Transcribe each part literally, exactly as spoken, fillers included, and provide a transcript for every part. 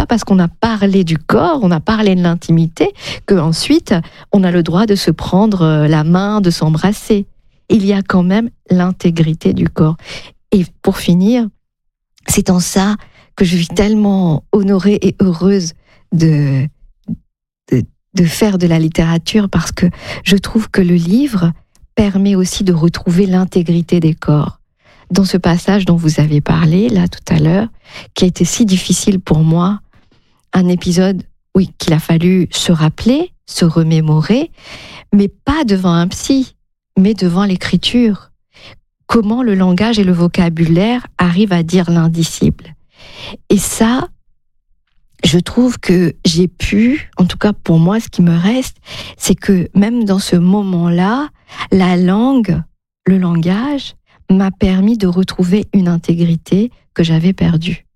pas parce qu'on a parlé du corps, on a parlé de l'intimité, qu'ensuite on a le droit de se prendre la main, de s'embrasser. Il y a quand même l'intégrité du corps. Et pour finir, c'est en ça que je suis tellement honorée et heureuse de, de, de faire de la littérature, parce que je trouve que le livre permet aussi de retrouver l'intégrité des corps. Dans ce passage dont vous avez parlé, là, tout à l'heure, qui a été si difficile pour moi, un épisode, oui, qu'il a fallu se rappeler, se remémorer, mais pas devant un psy, mais devant l'écriture. Comment le langage et le vocabulaire arrivent à dire l'indicible. Et ça, je trouve que j'ai pu, en tout cas pour moi, ce qui me reste, c'est que même dans ce moment-là, la langue, le langage, m'a permis de retrouver une intégrité que j'avais perdue.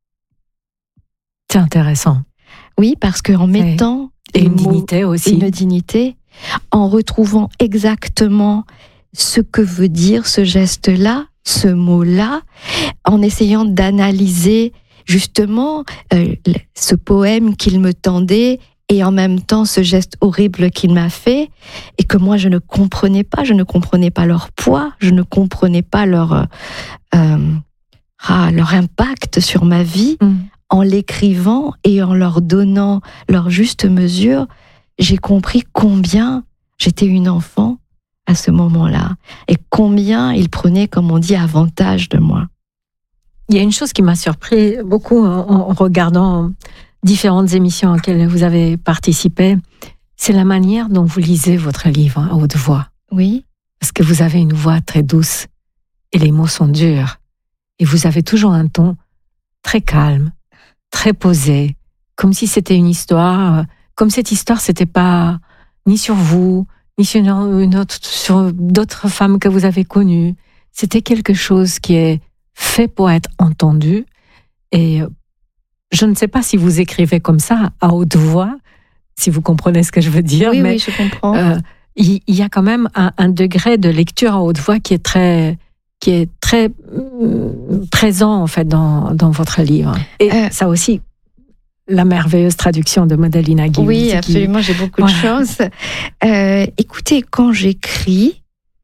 C'est intéressant. Oui, parce qu'en mettant et une mots, dignité aussi, une dignité, en retrouvant exactement ce que veut dire ce geste-là, ce mot-là, en essayant d'analyser justement euh, ce poème qu'il me tendait et en même temps ce geste horrible qu'il m'a fait et que moi je ne comprenais pas, je ne comprenais pas leur poids, je ne comprenais pas leur, euh, ah, leur impact sur ma vie. Mmh. En l'écrivant et en leur donnant leur juste mesure, j'ai compris combien j'étais une enfant à ce moment-là et combien ils prenaient, comme on dit, avantage de moi. Il y a une chose qui m'a surpris beaucoup en regardant différentes émissions auxquelles vous avez participé, c'est la manière dont vous lisez votre livre à haute voix. Oui. Parce que vous avez une voix très douce et les mots sont durs. Et vous avez toujours un ton très calme, très posé, comme si c'était une histoire, comme cette histoire, c'était pas ni sur vous, ni sur une autre, sur d'autres femmes que vous avez connues. C'était quelque chose qui est fait pour être entendu. Et je ne sais pas si vous écrivez comme ça, à haute voix, si vous comprenez ce que je veux dire. Oui, mais oui, je comprends. Euh, il y a quand même un, un degré de lecture à haute voix qui est très, qui est très euh, présent en fait dans, dans votre livre. Et euh, ça aussi, la merveilleuse traduction de Madalina Guillaume. Oui, absolument, qui... j'ai beaucoup de voilà. chance. Euh, écoutez, quand j'écris,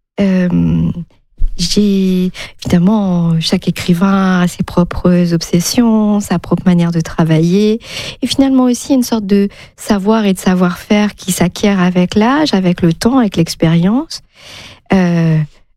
euh, j'ai évidemment, chaque écrivain a ses propres obsessions, sa propre manière de travailler, et finalement aussi une sorte de savoir et de savoir-faire qui s'acquiert avec l'âge, avec le temps, avec l'expérience. Euh,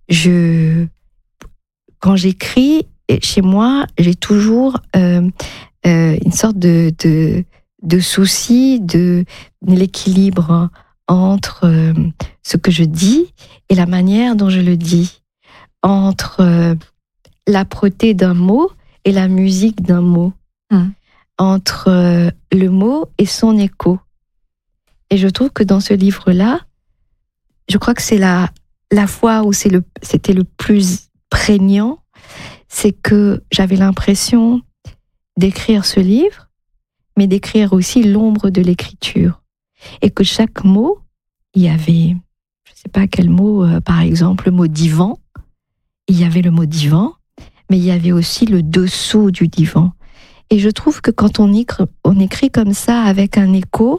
je, quand j'écris, chez moi, j'ai toujours euh, euh, une sorte de, de, de souci de l'équilibre entre euh, ce que je dis et la manière dont je le dis, entre euh, l'âpreté d'un mot et la musique d'un mot, mmh. entre euh, le mot et son écho. Et je trouve que dans ce livre-là, je crois que c'est la, la fois où c'est le, c'était le plus prégnant, c'est que j'avais l'impression d'écrire ce livre, mais d'écrire aussi l'ombre de l'écriture. Et que chaque mot, il y avait, je ne sais pas quel mot, euh, par exemple, le mot divan, il y avait le mot divan, mais il y avait aussi le dessous du divan. Et je trouve que quand on écrit, on écrit comme ça, avec un écho,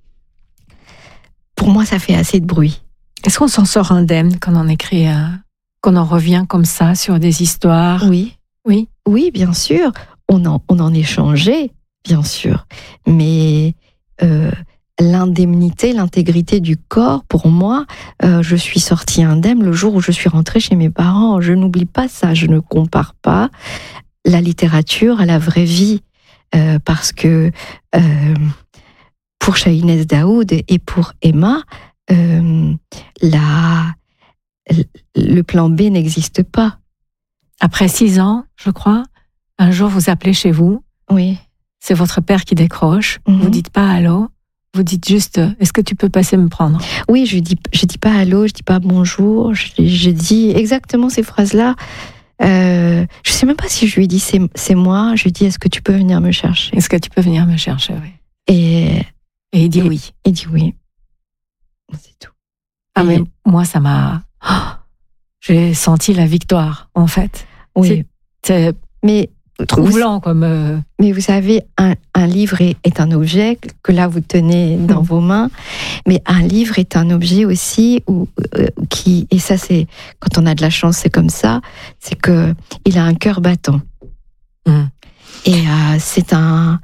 pour moi, ça fait assez de bruit. Est-ce qu'on s'en sort indemne quand on écrit, euh, quand on revient comme ça sur des histoires ? Oui, oui, oui, bien sûr. On en, on en échangeait, bien sûr. Mais euh, l'indemnité, l'intégrité du corps, pour moi, euh, je suis sortie indemne le jour où je suis rentrée chez mes parents. Je n'oublie pas ça, je ne compare pas la littérature à la vraie vie. Euh, parce que euh, pour Shahinez Daoud et pour Emma, euh, la, le plan B n'existe pas. Après six ans, je crois, un jour vous appelez chez vous. Oui. C'est votre père qui décroche. Mm-hmm. Vous dites pas allô. Vous dites juste, est-ce que tu peux passer me prendre ? Oui, je dis, je dis pas allô, je dis pas bonjour. Je, je dis exactement ces phrases-là. Euh, je sais même pas si je lui dis c'est, c'est moi. Je lui dis, est-ce que tu peux venir me chercher ? Est-ce que tu peux venir me chercher ? Oui. Et, et il dit et, oui. Il dit oui. C'est tout. Ah, et mais moi, ça m'a. Oh, j'ai senti la victoire, en fait. Oui. C'est, c'est... Mais troublant comme. Euh... Mais vous savez, un, un livre est, est un objet que là vous tenez dans mmh. vos mains, mais un livre est un objet aussi où, euh, qui, et ça c'est, quand on a de la chance, c'est comme ça, c'est que il a un cœur battant. Mmh. Et euh, c'est un.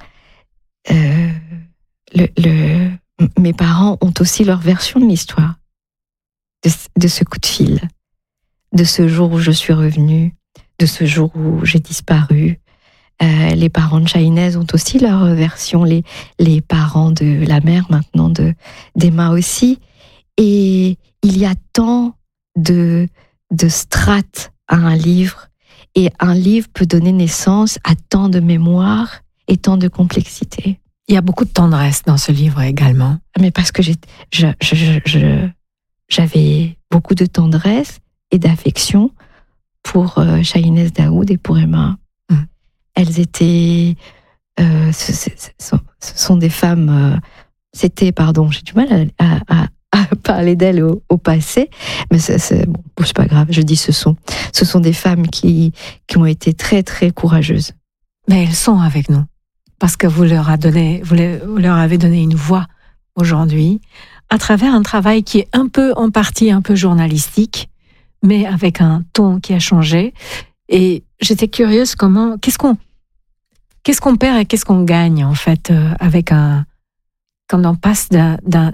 Euh, le, le, mes parents ont aussi leur version de l'histoire, de, de ce coup de fil, de ce jour où je suis revenue, de ce jour où j'ai disparu. Euh, les parents de Shahinez ont aussi leur version, les, les parents de la mère maintenant, de, d'Emma aussi. Et il y a tant de, de strates à un livre, et un livre peut donner naissance à tant de mémoire et tant de complexité. Il y a beaucoup de tendresse dans ce livre également. Mais parce que j'ai, je, je, je, je, j'avais beaucoup de tendresse et d'affection pour euh, Shahinez Daoud et pour Emma. Mmh. Elles étaient... Euh, ce, ce, ce, ce sont des femmes... Euh, c'était, pardon, j'ai du mal à, à, à parler d'elles au, au passé, mais c'est, c'est, bon, c'est pas grave, je dis ce sont. Ce sont des femmes qui, qui ont été très, très courageuses. Mais elles sont avec nous. Parce que vous leur, a donné, vous leur avez donné une voix aujourd'hui, à travers un travail qui est un peu, en partie, un peu journalistique, mais avec un ton qui a changé. Et j'étais curieuse comment, qu'est-ce qu'on, qu'est-ce qu'on perd et qu'est-ce qu'on gagne, en fait, euh, avec un, quand on passe d'un, d'un,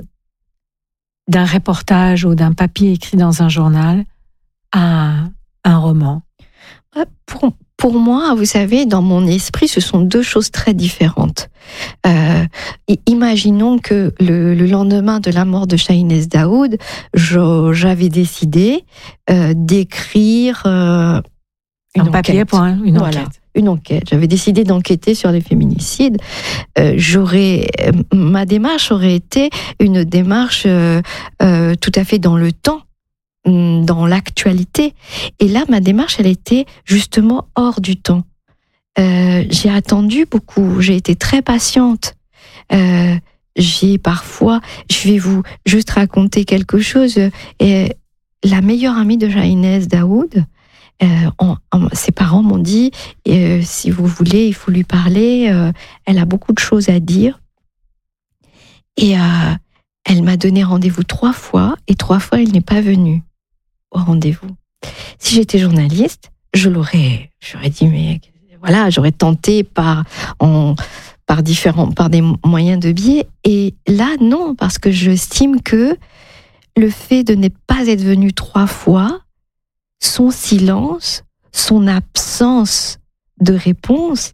d'un reportage ou d'un papier écrit dans un journal à un roman. Pour, pour moi, vous savez, dans mon esprit, ce sont deux choses très différentes. Euh, imaginons que le, le lendemain de la mort de Shahinez Daoud, je, j'avais décidé euh, d'écrire euh, une un enquête. papier pour un, une voilà, enquête. Une enquête. J'avais décidé d'enquêter sur les féminicides. Euh, j'aurais, euh, ma démarche aurait été une démarche euh, euh, tout à fait dans le temps, dans l'actualité. Et là, ma démarche, elle était justement hors du temps. Euh, j'ai attendu beaucoup, j'ai été très patiente. Euh, j'ai parfois, je vais vous juste raconter quelque chose. Et la meilleure amie de Shahinez Daoud, euh, en, en, ses parents m'ont dit, euh, si vous voulez, il faut lui parler. Euh, elle a beaucoup de choses à dire. Et euh, elle m'a donné rendez-vous trois fois, et trois fois, elle n'est pas venue au rendez-vous. Si j'étais journaliste, je l'aurais, j'aurais dit, mais voilà, j'aurais tenté par, en, par différents, par des moyens de biais. Et là, non, parce que j'estime que le fait de ne pas être venu trois fois, son silence, son absence de réponse,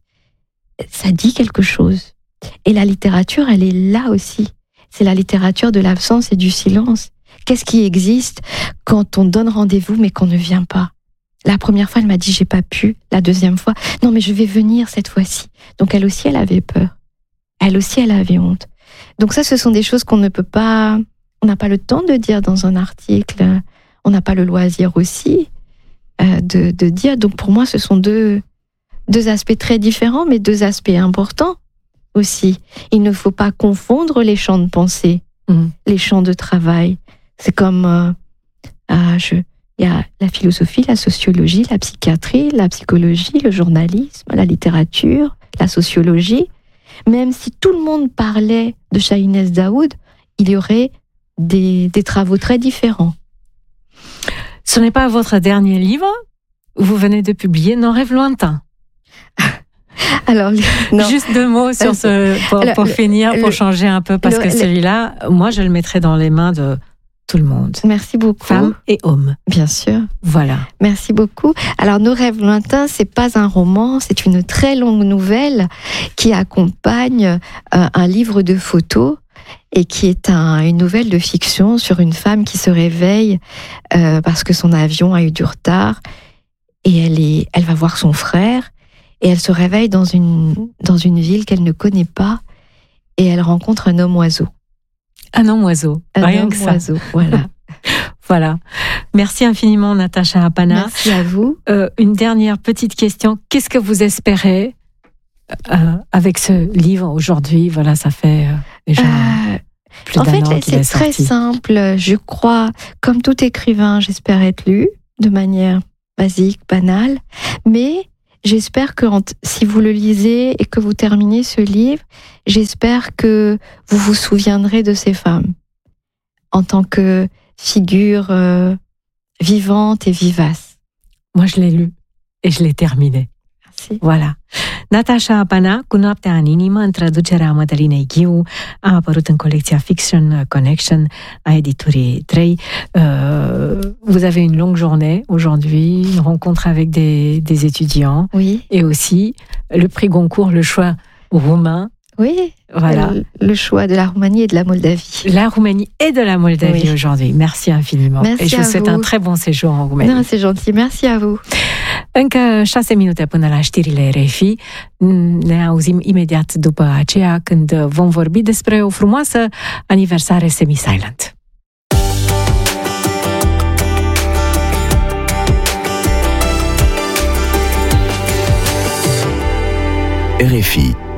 ça dit quelque chose. Et la littérature, elle est là aussi. C'est la littérature de l'absence et du silence. Qu'est-ce qui existe quand on donne rendez-vous mais qu'on ne vient pas? La première fois, elle m'a dit j'ai pas pu. La deuxième fois, non mais je vais venir cette fois-ci. Donc elle aussi, elle avait peur. Elle aussi, elle avait honte. Donc ça, ce sont des choses qu'on ne peut pas, on n'a pas le temps de dire dans un article. On n'a pas le loisir aussi euh, de, de dire. Donc pour moi, ce sont deux, deux aspects très différents, mais deux aspects importants aussi. Il ne faut pas confondre les champs de pensée, mmh. les champs de travail. C'est comme, euh, euh, je, il y a la philosophie, la sociologie, la psychiatrie, la psychologie, le journalisme, la littérature, la sociologie. Même si tout le monde parlait de Shahinez Daoud, il y aurait des, des travaux très différents. Ce n'est pas votre dernier livre. Vous venez de publier Nos rêves lointains. Alors, non. Juste deux mots sur ce, pour, Alors, pour le, finir, pour le, changer un peu, parce le, que celui-là, moi, je le mettrai dans les mains de tout le monde. Merci beaucoup. Femmes et hommes. Bien sûr. Voilà. Merci beaucoup. Alors, Nos rêves lointains, c'est pas un roman, c'est une très longue nouvelle qui accompagne euh, un livre de photos et qui est un, une nouvelle de fiction sur une femme qui se réveille euh, parce que son avion a eu du retard et elle, est, elle va voir son frère et elle se réveille dans une, dans une ville qu'elle ne connaît pas et elle rencontre un homme oiseau. Un homme oiseau, un rien homme que ça. Oiseau, voilà. Voilà. Merci infiniment, Natacha Appanah. Merci à vous. Euh, une dernière petite question. Qu'est-ce que vous espérez euh, avec ce livre aujourd'hui? Voilà, ça fait euh, déjà euh, plus en d'un fait, an qu'il est sorti. C'est très simple. Je crois, comme tout écrivain, j'espère être lu de manière basique, banale. Mais j'espère que si vous le lisez et que vous terminez ce livre, j'espère que vous vous souviendrez de ces femmes en tant que figure euh, vivante et vivace. Moi, je l'ai lu et je l'ai terminé. Merci. Voilà. Natasha Apana, cu Noaptea în inimă, în traducerea Mădălinei Ghiu, a apărut în colecția Fiction Connection a editurii trei. Euh, vous avez une longue journée aujourd'hui, une rencontre avec des, des étudiants. Oui. Et aussi le prix Goncourt, le choix roumain. Oui, voilà. Le, le choix de la Roumanie et de la Moldavie. La Roumanie et de la Moldavie oui. aujourd'hui. Merci infiniment. Merci et je vous souhaite vous. un très bon séjour en Roumanie. Non, c'est gentil. Merci à vous. Încă șase minute până la știrile R F I. Ne auzim imediat după aceea când vom vorbi despre o frumoasă aniversare semi-silent. R F I